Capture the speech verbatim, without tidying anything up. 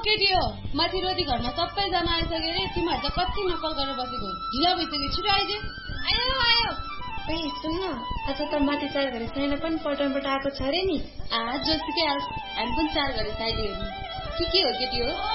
केटी हो माथि रोटी घरमा सबैजना आइसक्यो रे तिमीहरू त कति नकल गरेर बसेको ढिला भइसक्यो छिटो आइजे आयो आयो ए सुन्न आज त माथि चार घरे साइना पनि पल्टनबाट आएको छ रे नि आज जोसुकै हामी पनि चार घरे साइली हेर्नु के के हो केटी हो